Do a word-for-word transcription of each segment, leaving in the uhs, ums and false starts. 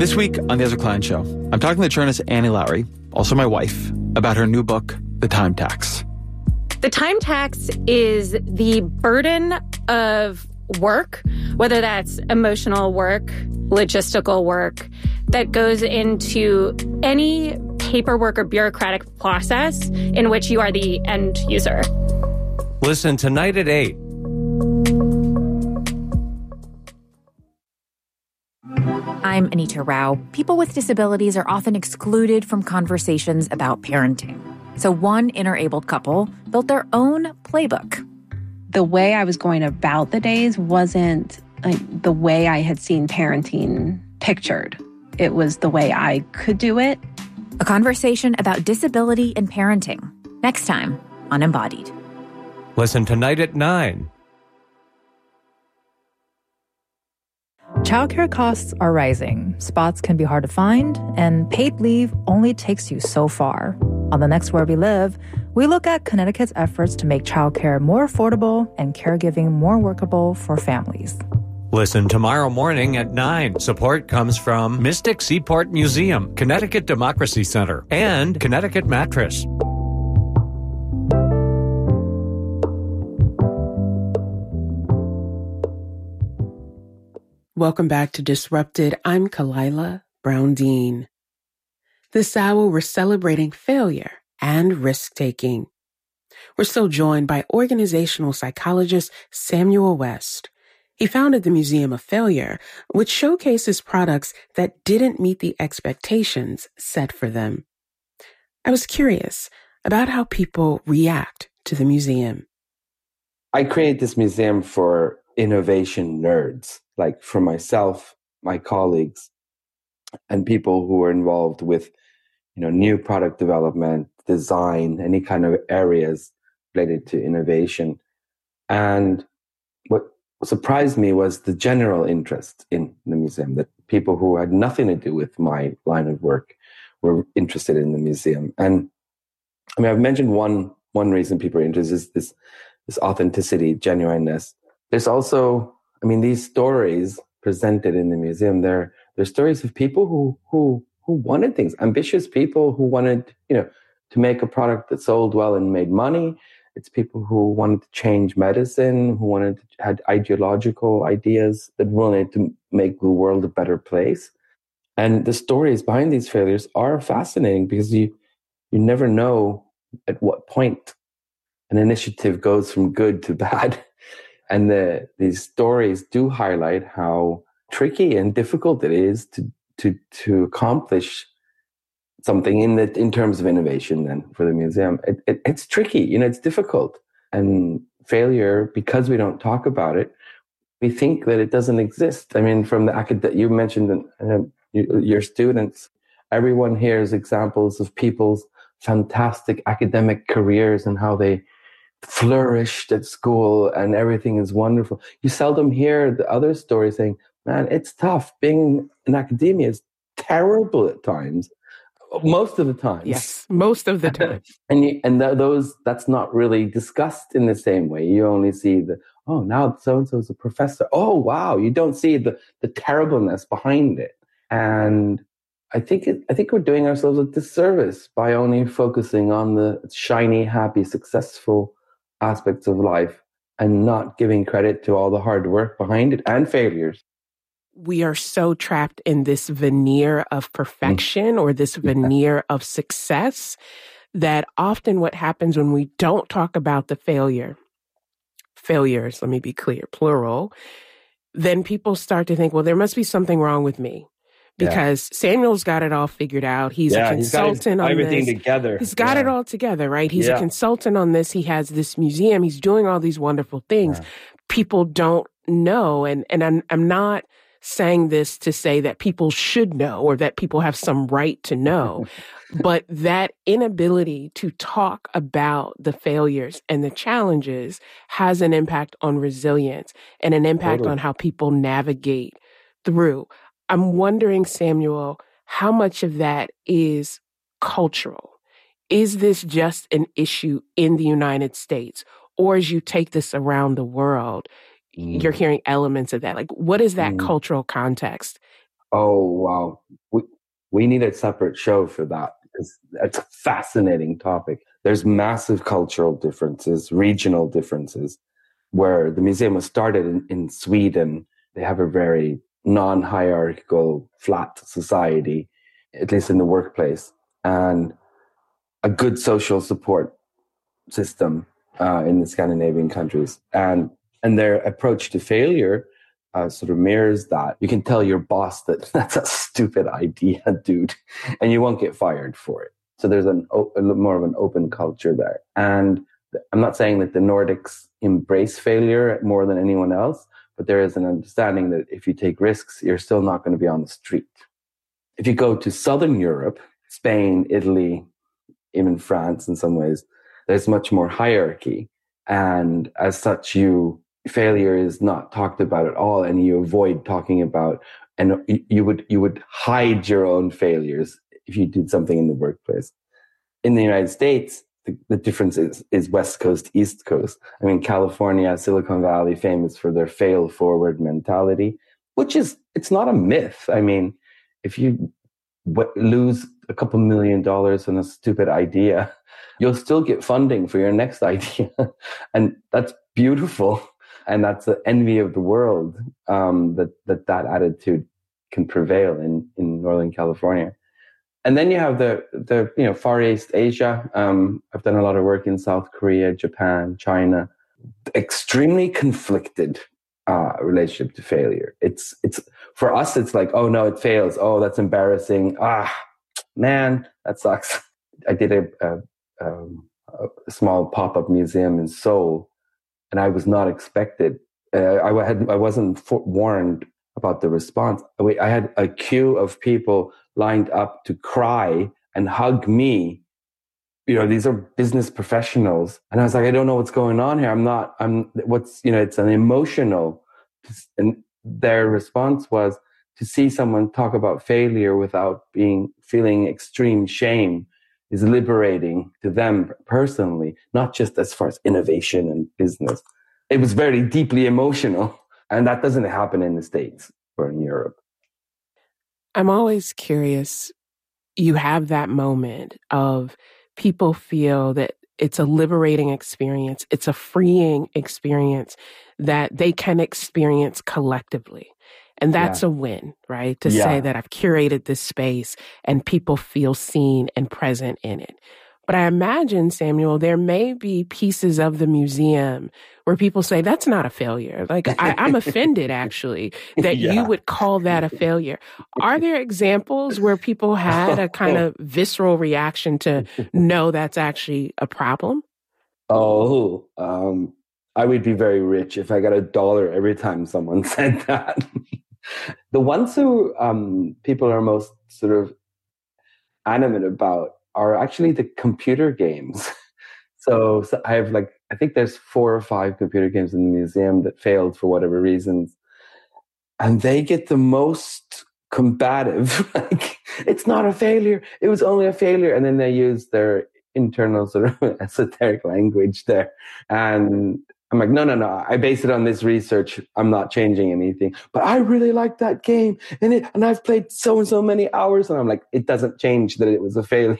This week on The Ezra Klein Show, I'm talking to journalist Annie Lowrey, also my wife, about her new book, The Time Tax. The time tax is the burden of work, whether that's emotional work, logistical work, that goes into any paperwork or bureaucratic process in which you are the end user. Listen tonight at eight. I'm Anita Rao. People with disabilities are often excluded from conversations about parenting. So one inner-abled couple built their own playbook. The way I was going about the days wasn't like the way I had seen parenting pictured. It was the way I could do it. A conversation about disability and parenting. Next time on Embodied. Listen tonight at nine. Childcare costs are rising, spots can be hard to find, and paid leave only takes you so far. On the next Where We Live, we look at Connecticut's efforts to make childcare more affordable and caregiving more workable for families. Listen tomorrow morning at nine. Support comes from Mystic Seaport Museum, Connecticut Democracy Center, and Connecticut Mattress. Welcome back to Disrupted. I'm Kalila Brown-Dean. This hour, we're celebrating failure and risk-taking. We're still joined by organizational psychologist Samuel West. He founded the Museum of Failure, which showcases products that didn't meet the expectations set for them. I was curious about how people react to the museum. I created this museum for innovation nerds, like for myself, my colleagues, and people who are involved with, you know, new product development, design, any kind of areas related to innovation. And what surprised me was the general interest in the museum, that people who had nothing to do with my line of work were interested in the museum. And I mean, I've mentioned one one reason people are interested is this, this authenticity, genuineness. There's also, I mean, these stories presented in the museum, they're, they're stories of people who, who, who wanted things, ambitious people who wanted, you know, to make a product that sold well and made money. It's people who wanted to change medicine, who wanted to, had ideological ideas that wanted to make the world a better place. And the stories behind these failures are fascinating because you, you never know at what point an initiative goes from good to bad. And the, these stories do highlight how tricky and difficult it is to to to accomplish something in the in terms of innovation. Then for the museum, it, it, it's tricky. You know, it's difficult. And failure, because we don't talk about it, we think that it doesn't exist. I mean, from the academic, you mentioned uh, your students. Everyone hears examples of people's fantastic academic careers and how they flourished at school and everything is wonderful. You seldom hear the other stories saying, man, it's tough. Being in academia is terrible at times. Most of the time. Yes, most of the time. and you, and th- those, that's not really discussed in the same way. You only see the, oh, now so-and-so is a professor. Oh, wow. You don't see the, the terribleness behind it. And I think it, I think we're doing ourselves a disservice by only focusing on the shiny, happy, successful aspects of life and not giving credit to all the hard work behind it and failures. We are so trapped in this veneer of perfection or this veneer of success that often what happens when we don't talk about the failure, failures, let me be clear, plural, then people start to think, well, there must be something wrong with me. Because yeah. Samuel's got it all figured out. He's yeah, a consultant he's got his, on everything this. together. He's got yeah. it all together, right? He's yeah. a consultant on this. He has this museum. He's doing all these wonderful things. Yeah. People don't know. And, and I'm, I'm not saying this to say that people should know or that people have some right to know. But that inability to talk about the failures and the challenges has an impact on resilience and an impact totally. on how people navigate through. I'm wondering, Samuel, how much of that is cultural? Is this just an issue in the United States? Or as you take this around the world, mm. you're hearing elements of that? Like, what is that mm. cultural context? Oh, wow. We, we need a separate show for that. It's, it's a fascinating topic. There's massive cultural differences, regional differences, where the museum was started in, in Sweden. They have a very non-hierarchical, flat society, at least in the workplace, and a good social support system uh, in the Scandinavian countries. And, and their approach to failure Uh, sort of mirrors that. You can tell your boss that that's a stupid idea, dude, and you won't get fired for it. So there's an, a little more of an open culture there. And I'm not saying that the Nordics embrace failure more than anyone else, but there is an understanding that if you take risks, you're still not going to be on the street. If you go to Southern Europe, Spain, Italy, even France in some ways, there's much more hierarchy. And as such, you failure is not talked about at all, and you avoid talking about, and you would you would hide your own failures if you did something in the workplace. In the United States, the, the difference is, is West Coast, East Coast. I mean, California, Silicon Valley, famous for their fail forward mentality, which is, it's not a myth. I mean, if you w- lose a couple million dollars on a stupid idea, you'll still get funding for your next idea. And that's beautiful. And that's the envy of the world, um, that, that that attitude can prevail in, in Northern California. And then you have the, the you know, Far East Asia. Um, I've done a lot of work in South Korea, Japan, China. Extremely conflicted uh, relationship to failure. It's, it's, for us, it's like, oh no, it fails. Oh, that's embarrassing. Ah, man, that sucks. I did a, a, um, a small pop-up museum in Seoul, and I was not expected. Uh, I had I wasn't warned about the response. I had a queue of people lined up to cry and hug me. You know, these are business professionals, and I was like, I don't know what's going on here. I'm not. I'm. What's you know? It's an emotional. And their response was to see someone talk about failure without being feeling extreme shame is liberating to them personally, not just as far as innovation and business. It was very deeply emotional, and that doesn't happen in the States or in Europe. I'm always curious. You have that moment of people feel that it's a liberating experience. It's a freeing experience that they can experience collectively. And that's yeah. a win, right? To yeah. say that I've curated this space and people feel seen and present in it. But I imagine, Samuel, there may be pieces of the museum where people say, that's not a failure. Like, I, I'm offended, actually, that yeah. you would call that a failure. Are there examples where people had a kind of visceral reaction to, no, that's actually a problem? Oh, um, I would be very rich if I got a dollar every time someone said that. The ones who um, people are most sort of animate about are actually the computer games. So, so I have like, I think there's four or five computer games in the museum that failed for whatever reasons. And they get the most combative. Like, it's not a failure. It was only a failure. And then they use their internal sort of esoteric language there. And I'm like, no, no, no. I base it on this research. I'm not changing anything. But I really like that game. And it, and I've played so and so many hours. And I'm like, it doesn't change that it was a failure.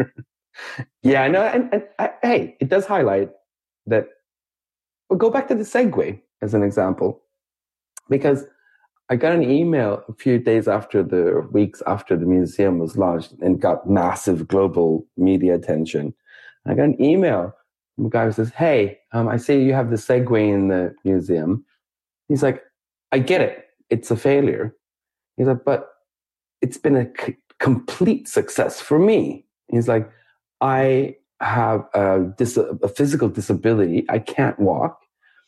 Yeah, I know. And, and I, hey, it does highlight that. We'll go back to the Segway as an example. Because I got an email a few days after the, weeks after the museum was launched and got massive global media attention. I got an email from a guy who says, hey, um, I see you have the Segway in the museum. He's like, I get it. It's a failure. He's like, but it's been a c- complete success for me. He's like, I have a, dis- a physical disability. I can't walk.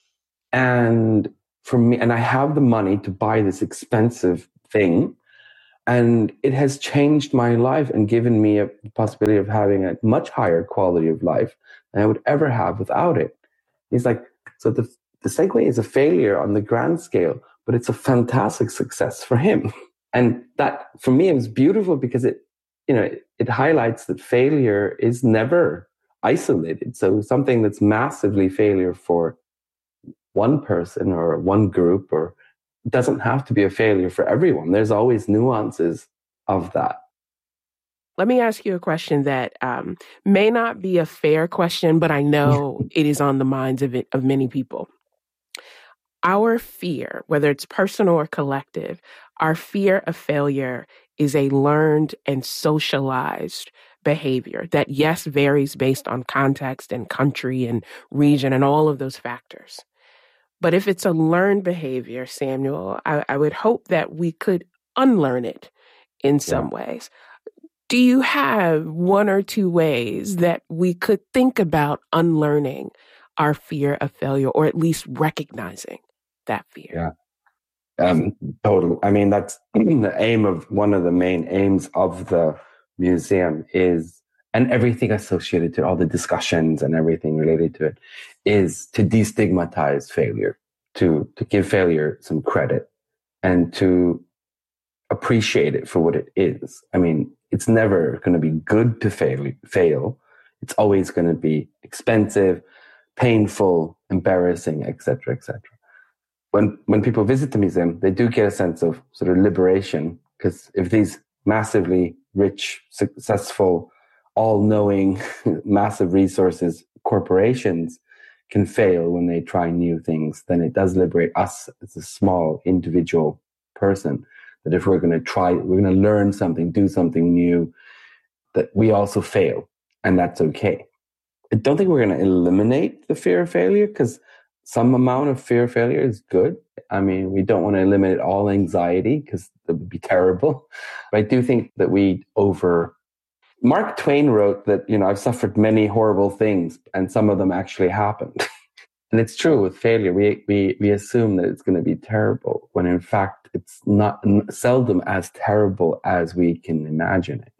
And for me, and I have the money to buy this expensive thing. And it has changed my life and given me a possibility of having a much higher quality of life than I would ever have without it. He's like, so the, the Segway is a failure on the grand scale, but it's a fantastic success for him. And that, for me, it was beautiful because it, you know, it, it highlights that failure is never isolated. So something that's massively failure for one person or one group or doesn't have to be a failure for everyone. There's always nuances of that. Let me ask you a question that um, may not be a fair question, but I know it is on the minds of it, of many people. Our fear, whether it's personal or collective, our fear of failure is a learned and socialized behavior that, yes, varies based on context and country and region and all of those factors. But if it's a learned behavior, Samuel, I, I would hope that we could unlearn it in some yeah. ways. Do you have one or two ways that we could think about unlearning our fear of failure, or at least recognizing that fear? Yeah, um, totally. I mean, that's the aim of one of the main aims of the museum is, and everything associated to all the discussions and everything related to it, is to destigmatize failure, to to give failure some credit, and to appreciate it for what it is. I mean, it's never going to be good to fail. Fail. It's always going to be expensive, painful, embarrassing, et cetera, et cetera. When when people visit the museum, they do get a sense of sort of liberation, because if these massively rich, successful, all-knowing, massive resources corporations can fail when they try new things, then it does liberate us as a small individual person. That if we're going to try, we're going to learn something, do something new, that we also fail, and that's okay. I don't think we're going to eliminate the fear of failure, because some amount of fear of failure is good. I mean, we don't want to eliminate all anxiety, because that would be terrible. But I do think that we over... Mark Twain wrote that, you know, I've suffered many horrible things, and some of them actually happened. And it's true with failure. We, we, we assume that it's going to be terrible, when in fact, it's not seldom as terrible as we can imagine it.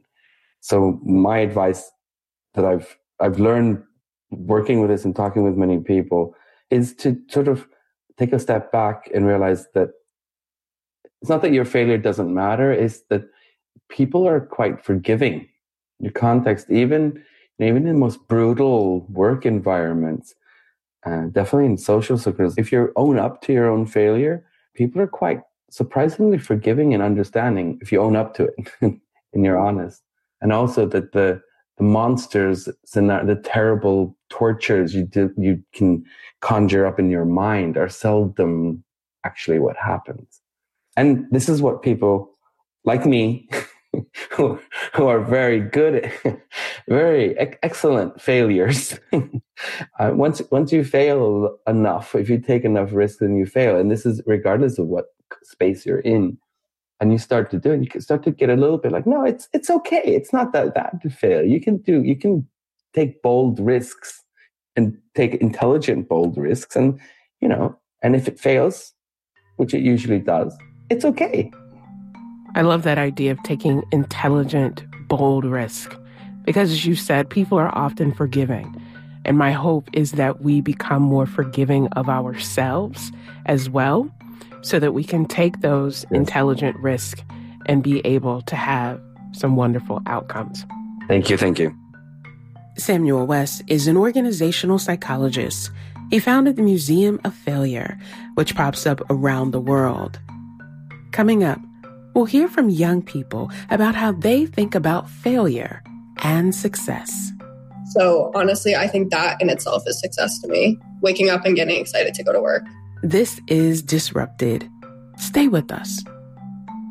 So my advice that I've I've learned working with this and talking with many people is to sort of take a step back and realize that it's not that your failure doesn't matter, it's that people are quite forgiving. Your context, even even in the most brutal work environments, uh, definitely in social circles, if you own up to your own failure, people are quite surprisingly forgiving and understanding if you own up to it and you're honest. And also that the the monsters, the terrible tortures you do, you can conjure up in your mind are seldom actually what happens. And this is what people like me, who, who are very good, very ex- excellent failures. uh, once once you fail enough, if you take enough risks, then you fail. And this is regardless of what space you're in. And you start to do it, you can start to get a little bit like, no, it's it's okay. It's not that bad to fail. You can do, you can take bold risks and take intelligent, bold risks. And, you know, and if it fails, which it usually does, it's okay. I love that idea of taking intelligent, bold risk, because as you said, people are often forgiving. And my hope is that we become more forgiving of ourselves as well, so that we can take those yes. intelligent risks and be able to have some wonderful outcomes. Thank you. Thank you. Samuel West is an organizational psychologist. He founded the Museum of Failure, which pops up around the world. Coming up, we'll hear from young people about how they think about failure and success. So honestly, I think that in itself is success to me. Waking up and getting excited to go to work. This is Disrupted. Stay with us.